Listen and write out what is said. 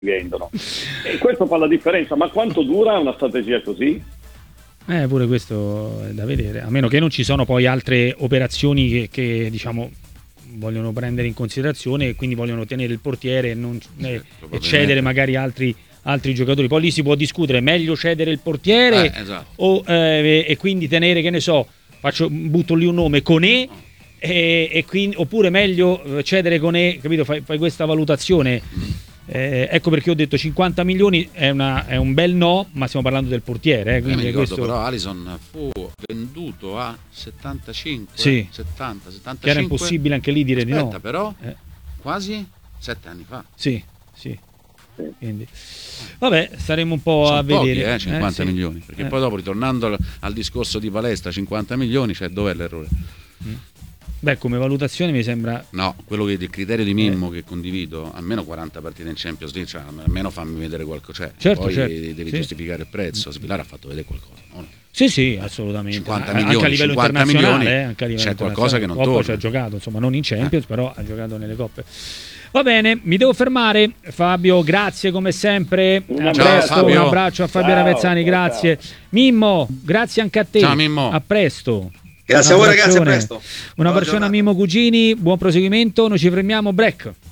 vendono. E questo fa la differenza. Ma quanto dura una strategia così? Pure questo è da vedere, a meno che non ci sono poi altre operazioni che diciamo vogliono prendere in considerazione e quindi vogliono tenere il portiere e non e cedere magari altri giocatori. Poi lì si può discutere, meglio cedere il portiere esatto. e quindi tenere, che ne so, butto lì un nome, Koné, e quindi, oppure meglio cedere Koné, capito? Fai questa valutazione. Ecco perché ho detto 50 milioni è un bel no, ma stiamo parlando del portiere. Quindi mi ricordo, questo... però Alisson fu venduto a 75, sì, 70, 75. Che era impossibile anche lì dire di no. Però quasi 7 anni fa. Sì. Quindi, vabbè, staremo un po' a vedere. Pochi, 50 milioni. Perché poi dopo, ritornando al discorso di Palestra, 50 milioni, cioè dov'è l'errore? Beh, come valutazione mi sembra... No, quello che il criterio di Mimmo che condivido, almeno 40 partite in Champions League, cioè, almeno fammi vedere qualcosa. Certo, poi certo, devi giustificare il prezzo. Svilare ha fatto vedere qualcosa, no? Sì, assolutamente. 50 milioni, anche a livello 50 internazionale, milioni, anche a livello c'è qualcosa che non torna. Poi ci ha giocato, insomma, non in Champions, però ha giocato nelle coppe. Va bene, mi devo fermare. Fabio, grazie come sempre. Ciao, un abbraccio a Fabio Ravezzani, grazie. Ciao. Mimmo, grazie anche a te. Ciao Mimmo. A presto. Grazie a voi ragazzi, a presto. Una versione a Mimmo Cugini, buon proseguimento, noi ci fermiamo, break.